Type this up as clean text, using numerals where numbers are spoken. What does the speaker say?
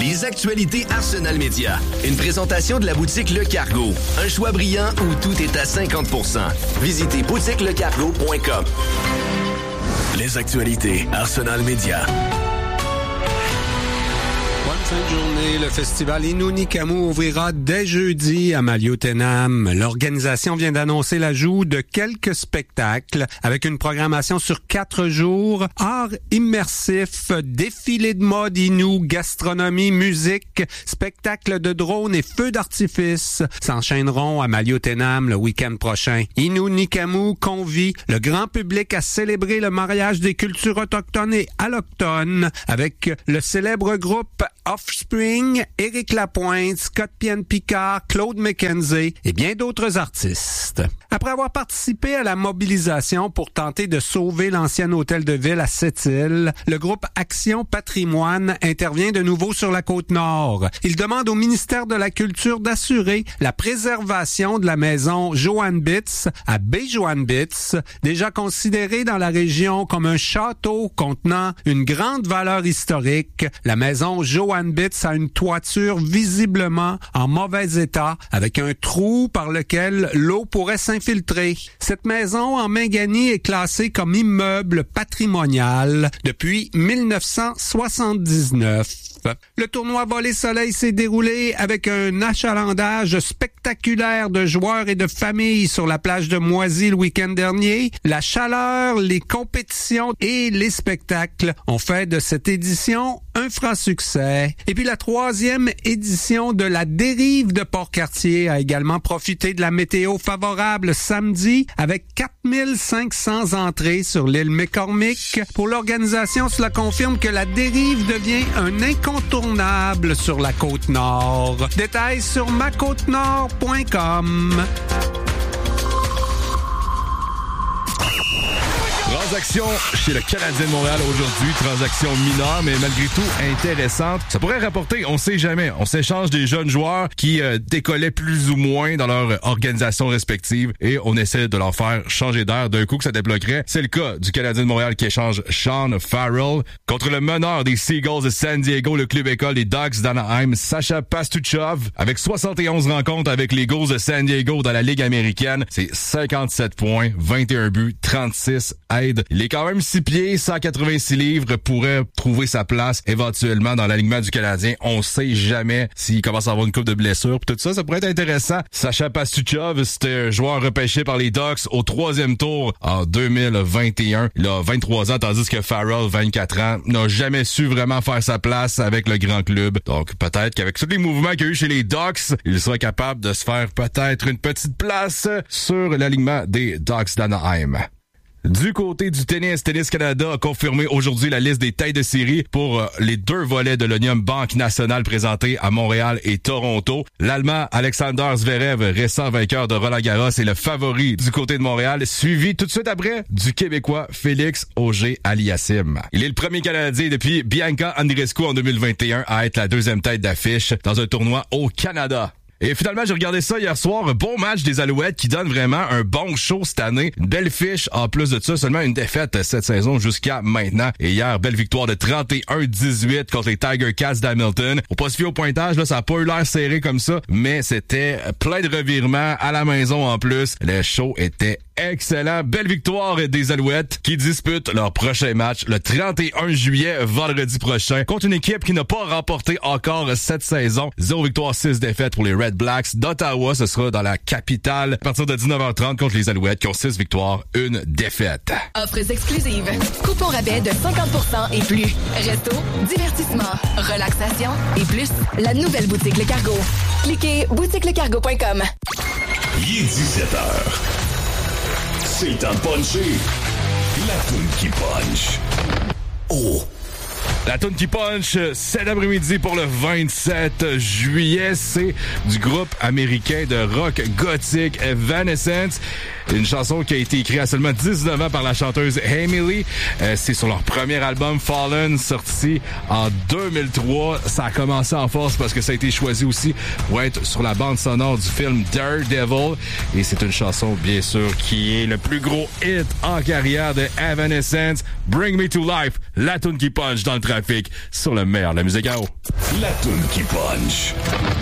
Les actualités Arsenal Média. Une présentation de la boutique Le Cargo. Un choix brillant où tout est à 50%. Visitez boutiquelecargo.com. Les actualités Arsenal Média. Bonne fin de journée. Le festival Innu-Nikamu ouvrira dès jeudi à Maliotenam. L'organisation vient d'annoncer l'ajout de quelques spectacles avec une programmation sur 4 jours. Art immersif, défilé de mode Innu, gastronomie, musique, spectacle de drones et feux d'artifice s'enchaîneront à Maliotenam le week-end prochain. Innu-Nikamu convie le grand public à célébrer le mariage des cultures autochtones et allochtones avec le célèbre groupe Offspring, Éric Lapointe, Scott Pien-Picard, Claude McKenzie et bien d'autres artistes. Après avoir participé à la mobilisation pour tenter de sauver l'ancien hôtel de ville à Sept-Îles, le groupe Action Patrimoine intervient de nouveau sur la Côte-Nord. Il demande au ministère de la Culture d'assurer la préservation de la maison Joan Bitts à Baie-Joan Bitts, déjà considérée dans la région comme un château contenant une grande valeur historique. La maison Joan Bitts a une toiture visiblement en mauvais état avec un trou par lequel l'eau pourrait s'infiltrer. Cette maison en Mingani est classée comme immeuble patrimonial depuis 1979. Le tournoi Volley Soleil s'est déroulé avec un achalandage spectaculaire de joueurs et de familles sur la plage de Moisy le week-end dernier. La chaleur, les compétitions et les spectacles ont fait de cette édition un franc succès. Et puis la 3e édition de la Dérive de Port-Cartier a également profité de la météo favorable samedi avec 4500 entrées sur l'île McCormick. Pour l'organisation, cela confirme que la Dérive devient un incontournable sur la Côte-Nord. Détails sur macôtenord.com. Transaction chez le Canadien de Montréal aujourd'hui, transaction mineure, mais malgré tout intéressante. Ça pourrait rapporter, on sait jamais. On s'échange des jeunes joueurs qui décollaient plus ou moins dans leur organisation respective et on essaie de leur faire changer d'air d'un coup que ça débloquerait. C'est le cas du Canadien de Montréal qui échange Sean Farrell contre le meneur des Seagulls de San Diego, le club école des Ducks d'Anaheim, Sacha Pastuchov. Avec 71 rencontres avec les Gulls de San Diego dans la Ligue américaine, c'est 57 points, 21 buts, 36 aides. Il est quand même 6 pieds, 186 livres, pourrait trouver sa place éventuellement dans l'alignement du Canadien. On sait jamais s'il commence à avoir une coupe de blessures. Tout ça, ça pourrait être intéressant. Sacha Pastuchov, c'était un joueur repêché par les Ducks au 3e tour en 2021. Il a 23 ans, tandis que Farrell, 24 ans, n'a jamais su vraiment faire sa place avec le grand club. Donc peut-être qu'avec tous les mouvements qu'il y a eu chez les Ducks, il sera capable de se faire peut-être une petite place sur l'alignement des Ducks d'Anaheim. Du côté du tennis, Tennis Canada a confirmé aujourd'hui la liste des têtes de série pour les 2 volets de l'Onium Banque Nationale présentés à Montréal et Toronto. L'Allemand Alexander Zverev, récent vainqueur de Roland-Garros, est le favori du côté de Montréal, suivi tout de suite après du Québécois Félix Auger-Aliassime. Il est le premier Canadien depuis Bianca Andreescu en 2021 à être la 2e tête d'affiche dans un tournoi au Canada. Et finalement, j'ai regardé ça hier soir, un bon match des Alouettes qui donne vraiment un bon show cette année. Une belle fiche, en plus de ça, seulement une défaite cette saison jusqu'à maintenant. Et hier, belle victoire de 31-18 contre les Tiger Cats d'Hamilton. Faut pas se fier au pointage, là, ça a pas eu l'air serré comme ça, mais c'était plein de revirements à la maison en plus. Le show était excellent. Belle victoire des Alouettes qui disputent leur prochain match le 31 juillet, vendredi prochain, contre une équipe qui n'a pas remporté encore cette saison. 0 victoire, 6 défaites pour les Red Blacks d'Ottawa. Ce sera dans la capitale à partir de 19h30 contre les Alouettes qui ont 6 victoires, 1 défaite. Offres exclusives. Coupons rabais de 50% et plus. Resto, divertissement, relaxation et plus. La nouvelle boutique Le Cargo. Cliquez boutiquelecargo.com. Il est 17h. C'est le temps de puncher. La toune qui punch. Oh! La toune qui punch cet après-midi pour le 27 juillet, c'est du groupe américain de rock gothique Evanescence. Une chanson qui a été écrite à seulement 19 ans par la chanteuse Emily. C'est sur leur premier album Fallen, sorti en 2003. Ça a commencé en force parce que ça a été choisi aussi pour être sur la bande sonore du film Daredevil. Et c'est une chanson, bien sûr, qui est le plus gros hit en carrière de Evanescence. Bring Me to Life, la toune qui punch dans le trafic sur le meilleur de la musique à eau. La toune qui punch.